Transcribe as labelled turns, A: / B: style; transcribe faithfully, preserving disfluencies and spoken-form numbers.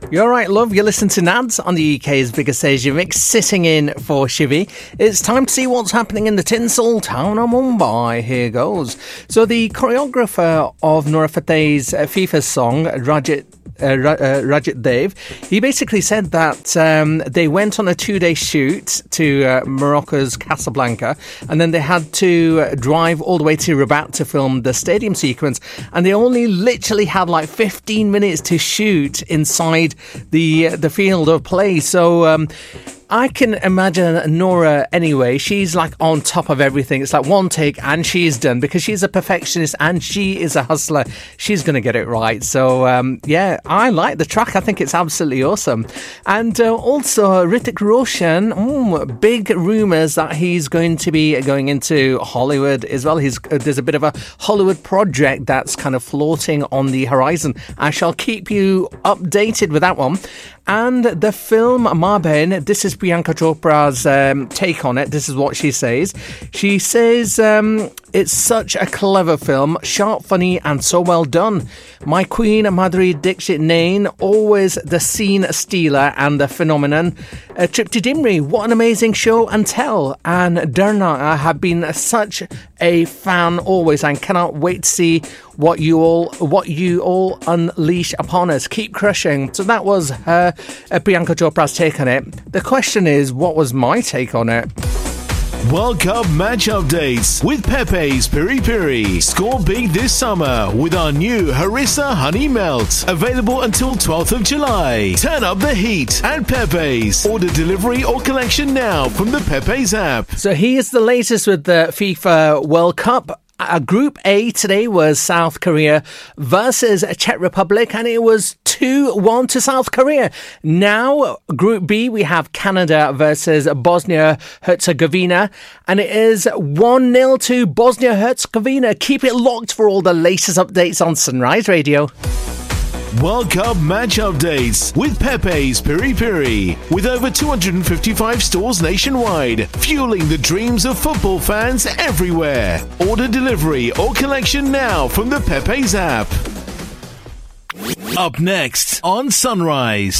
A: You're right, love. You're listening to Nads on the U K's biggest Asia mix, sitting in for Shivi. It's time to see what's happening in the tinsel town of Mumbai. Here goes. So the choreographer of Nora Fateh's uh, FIFA song, Rajat Uh, uh, Rajat Dev, he basically said that um, they went on a two-day shoot to uh, Morocco's Casablanca, and then they had to uh, drive all the way to Rabat to film the stadium sequence, and they only literally had like fifteen minutes to shoot inside the uh, the field of play. So um, I can imagine Nora anyway. She's like on top of everything. It's like one take and she's done, because she's a perfectionist and she is a hustler. She's going to get it right. So, um, yeah, I like the track. I think it's absolutely awesome. And uh, also, Hrithik Roshan, mm, big rumours that he's going to be going into Hollywood as well. He's uh, There's a bit of a Hollywood project that's kind of floating on the horizon. I shall keep you updated with that one. And the film Maa Behen, this is Priyanka Chopra's um, take on it. This is what she says. She says, um, it's such a clever film, sharp, funny and so well done. My queen, Madhuri Dixit Nain, always the scene stealer and the phenomenon. Uh, Tripti Dimri, what an amazing show and tell. And Darna, I have been such a fan always and cannot wait to see what you all what you all unleash upon us. Keep crushing. So that was her, uh, Priyanka Chopra's take on it. The question is, what was my take on it?
B: World Cup match updates with Pepe's Piri Piri. Score big this summer with our new Harissa Honey Melt. Available until twelfth of July. Turn up the heat at Pepe's. Order delivery or collection now from the Pepe's app.
A: So here's the latest with the FIFA World Cup. Uh, Group A today was South Korea versus Czech Republic, and it was two one to South Korea. Now, Group B, we have Canada versus Bosnia-Herzegovina, and it is one nil to Bosnia-Herzegovina. Keep it locked for all the latest updates on Sunrise Radio.
B: World Cup match updates with Pepe's Piri Piri. With over two hundred fifty-five stores nationwide, fueling the dreams of football fans everywhere. Order delivery or collection now from the Pepe's app. Up next on Sunrise.